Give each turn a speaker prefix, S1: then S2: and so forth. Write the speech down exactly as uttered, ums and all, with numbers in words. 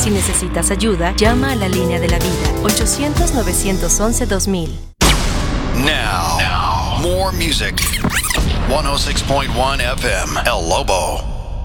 S1: Si necesitas ayuda, llama a la línea de la vida, ochocientos, novecientos once, dos mil.
S2: Now, now, more music. one oh six point one F M, El Lobo.